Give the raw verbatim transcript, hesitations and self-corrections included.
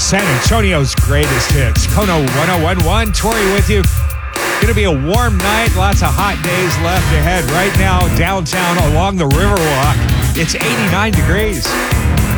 San Antonio's greatest hits. Kono one oh one one, Tori with you. Going to be a warm night, lots of hot days left ahead. Right now, downtown along the Riverwalk, it's eighty-nine degrees.